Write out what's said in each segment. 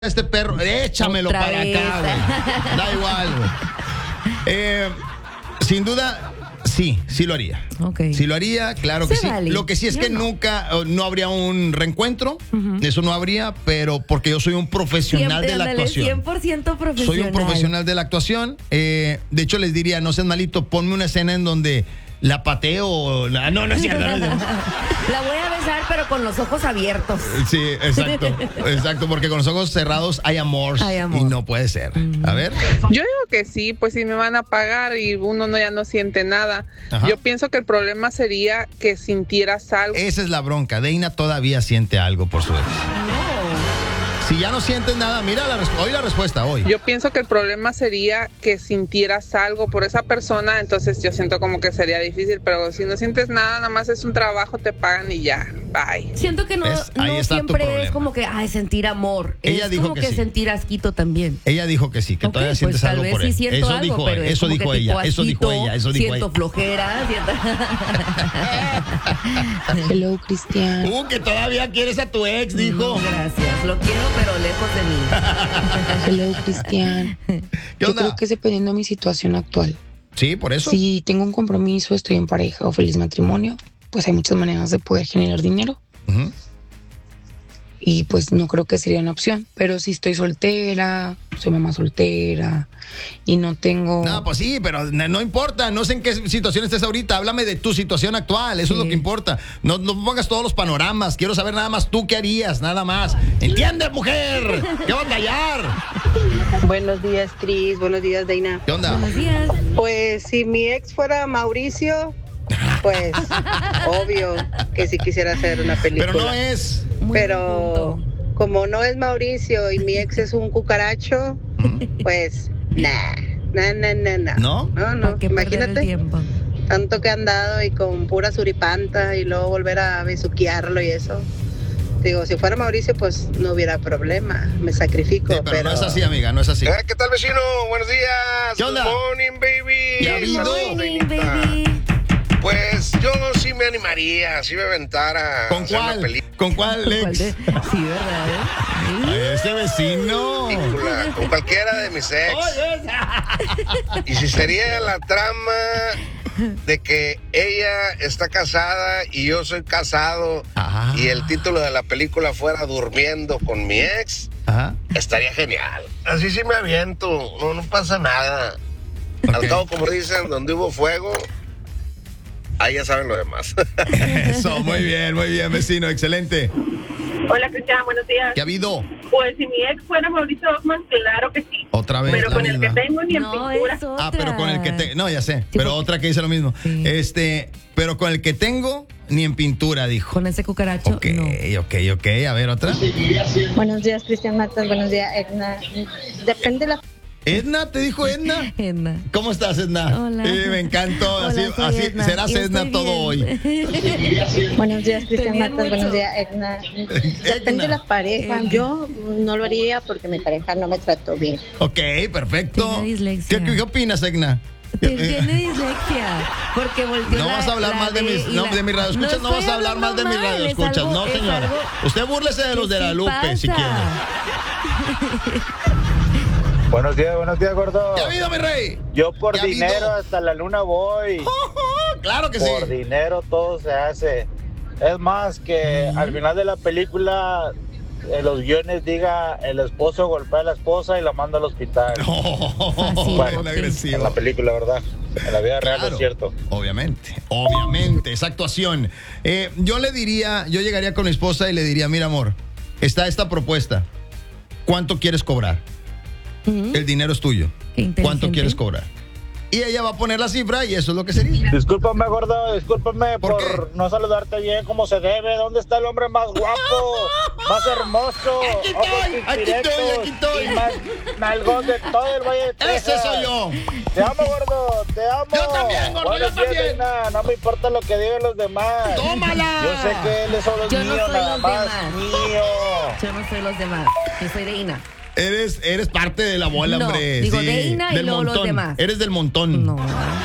este perro, échamelo Otra para vez. acá, güey. Da igual, güey. Sin duda, sí lo haría. Ok. Sí lo haría, claro que Se sí. vale. Lo que sí es Yo que no. nunca, no habría un reencuentro. Eso no habría, pero porque yo soy un profesional de la Ándale, actuación. 100% profesional. Soy un profesional de la actuación. De hecho, les diría, no seas malito, ponme una escena en donde la pateo. No es cierto. No es cierto. La voy a besar, pero con los ojos abiertos. Sí, exacto, porque con los ojos cerrados hay amor, Hay amor. y no puede ser. A ver. Yo digo que sí, pues si me van a pagar y uno ya no siente nada. Ajá. Yo pienso que el problema sería que sintieras algo. Esa es la bronca. Deina todavía siente algo por su ex. Si ya no sientes nada, mira hoy la respuesta, hoy. Yo pienso que el problema sería que sintieras algo por esa persona, entonces yo siento como que sería difícil, pero si no sientes nada más es un trabajo, te pagan y ya, bye. Siento que no, ¿Ves? Ahí no está tu siempre problema. es como que sentir amor. Ella es dijo como que que sí. sentir asquito también. Ella dijo que sí, que Ok, todavía pues sientes tal algo vez por sí él. siento Eso algo, dijo pero él, es eso como dijo que ella, tipo eso dijo asquito, ella, eso dijo siento ella. flojera, Hello, Cristian. Que todavía quieres a tu ex, dijo. Gracias, lo quiero, pero lejos de mí. Hello, Cristian. ¿Qué Yo onda? creo que es dependiendo de mi situación actual. Sí, por eso. Si tengo un compromiso, estoy en pareja o feliz matrimonio, pues hay muchas maneras de poder generar dinero. Ujú. Y pues no creo que sería una opción. Pero si estoy soltera, soy mamá soltera y no tengo... No, pues sí, pero no importa, no sé en qué situación estés ahorita, háblame de tu situación actual, eso es lo que importa. No pongas todos los panoramas, quiero saber nada más tú qué harías, nada más. ¿Entiendes, mujer? ¿Qué vas a callar? Buenos días, Cris. Buenos días, Deina. ¿Qué onda? Buenos días. Pues si mi ex fuera Mauricio, pues obvio que sí quisiera hacer una película. Pero no es. Muy Pero buen punto. como no es Mauricio y mi ex es un cucaracho, pues nah. ¿No? No, ¿Para qué perder el imagínate. tiempo? Tanto que he andado y con pura suripanta y luego volver a besuquearlo y eso. Digo, si fuera Mauricio, pues no hubiera problema. Me sacrifico, Sí, pero no es así, amiga, no es así. ¿Qué tal, vecino? Buenos días. ¿Qué onda? Good morning, baby. ¿Qué ha habido? Saludos, Morning, Deinita. baby. Pues yo sí me animaría, sí me aventara. ¿Con hacer una cuál? ¿Con cuál ¿Cuál ex? de- Sí, ¿verdad? Ay, ese vecino. película, con cualquiera de mis ex. Y si sería la trama de que ella está casada y yo soy casado Ah. y el título de la película fuera Durmiendo con mi ex, Ajá. estaría genial. Así sí me aviento, no pasa nada. Al cabo, como dicen, donde hubo fuego, ahí ya saben lo demás. Eso, muy bien, vecino, excelente. Hola, Cristian, buenos días. ¿Qué ha habido? Pues si mi ex fuera Mauricio Ockman, claro que sí. Otra vez Pero la con el misma. que tengo ni en No, pintura. es otra. Pero con el que te... No, ya sé. Sí, Pero porque- otra que dice lo mismo. Sí. Pero con el que tengo, ni en pintura, dijo. Con ese cucaracho, Ok. A ver, otra. Buenos días, Cristian Matas. Buenos días, Edna. Depende de la... ¿Edna? ¿Te dijo Edna? Edna. ¿Cómo estás, Edna? Hola. Me encantó. Hola, así soy así Edna. serás Yo Edna estoy todo hoy. bien. Buenos días, Cristian Tenían Matas. mucho. Buenos días, Edna. Depende de la pareja. Edna. Yo no lo haría porque mi pareja no me trató bien. Ok, perfecto. Tiene dislexia. ¿Qué opinas, Edna? Tiene dislexia. Porque volteó No la- vas a hablar la mal de D mis, y no, la- de mis radioescuchas, no vas estoy a hablar mal de mis hablando mal, es radioescuchas, algo- no, es señora. algo Usted búrlese de los que de la sí Lupe, si pasa. quiere. Buenos días, gordo. ¿Qué ha habido, mi rey? Yo por ¿Qué ha dinero habido? hasta la luna voy. Claro que sí. Por dinero todo se hace. Es más que al final de la película los guiones diga el esposo golpea a la esposa y la manda al hospital. Fácil, Bueno, ok. agresivo. En la película, ¿verdad? En la vida real Claro, es cierto. obviamente, esa actuación. Yo llegaría con mi esposa y le diría, mira, amor, está esta propuesta. ¿Cuánto quieres cobrar? Ujú. El dinero es tuyo. Qué inteligente. ¿Cuánto quieres cobrar? Y ella va a poner la cifra y eso es lo que sería. Discúlpame, gordo, discúlpame ¿Por por qué? no saludarte bien como se debe. ¿Dónde está el hombre más guapo, más hermoso, ojos aquí estoy. y más nalgón de todo el Valle de Texas? ¡Ese soy yo! Te amo, gordo, te amo. Yo también, gordo, Buenos yo días, también. Reina, no me importa lo que digan los demás. ¡Tómala! Yo sé que él es solo Yo no mío, soy nada los más demás. mío. Yo no soy los demás. Yo soy Deina. Eres parte de la bola, No, hombre. digo, Deina y del luego los montón. demás. Eres del montón. No.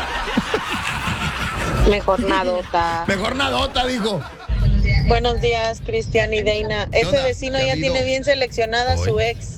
Mejor nadota. Mejor nadota, dijo. Buenos días, Cristian y Deina. Ese onda? vecino ¿Qué ha ya habido? tiene bien seleccionada a su Hoy. ex.